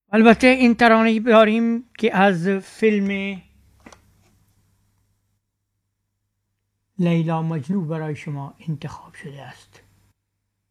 البته این ترانه‌ای داریم که از فیلم لیلا مجنون برای شما انتخاب شده است.